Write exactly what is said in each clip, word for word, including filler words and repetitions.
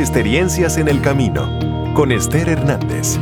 Experiencias en el Camino, con Esther Hernández.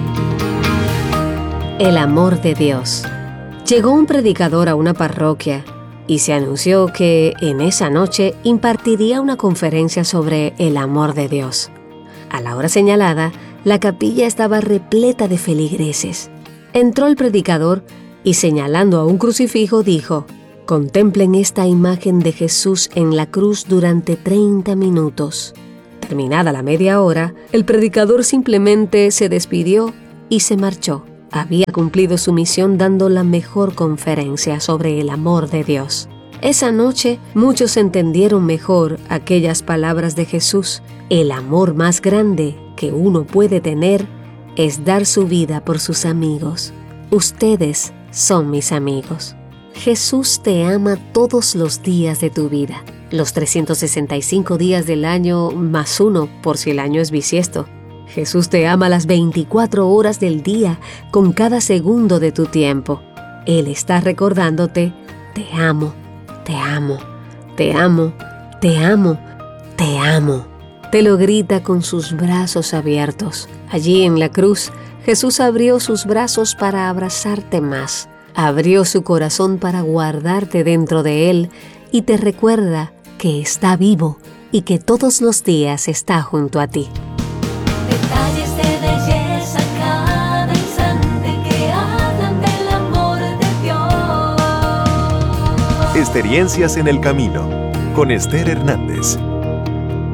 El amor de Dios. Llegó un predicador a una parroquia y se anunció que en esa noche impartiría una conferencia sobre el amor de Dios. A la hora señalada, la capilla estaba repleta de feligreses. Entró el predicador y, señalando a un crucifijo, dijo: «Contemplen esta imagen de Jesús en la cruz durante treinta minutos». Terminada la media hora, el predicador simplemente se despidió y se marchó. Había cumplido su misión dando la mejor conferencia sobre el amor de Dios. Esa noche, muchos entendieron mejor aquellas palabras de Jesús. El amor más grande que uno puede tener es dar su vida por sus amigos. Ustedes son mis amigos. Jesús te ama todos los días de tu vida. Los trescientos sesenta y cinco días del año más uno, por si el año es bisiesto. Jesús te ama las veinticuatro horas del día, con cada segundo de tu tiempo. Él está recordándote: te amo, te amo, te amo, te amo, te amo. Te lo grita con sus brazos abiertos. Allí en la cruz, Jesús abrió sus brazos para abrazarte más. Abrió su corazón para guardarte dentro de él y te recuerda que está vivo y que todos los días está junto a ti. Detalles de belleza cada instante que hablan del amor de Dios. Experiencias en el Camino, con Esther Hernández.